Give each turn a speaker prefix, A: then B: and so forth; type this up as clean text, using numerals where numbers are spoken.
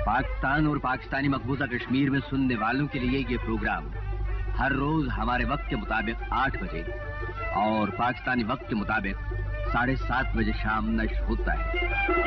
A: पाकिस्तान और पाकिस्तानी मकबूजा कश्मीर में सुनने वालों के लिए ये प्रोग्राम हर रोज हमारे वक्त के मुताबिक 8 बजे और पाकिस्तानी वक्त के मुताबिक 7:30 बजे शाम नश्र होता है।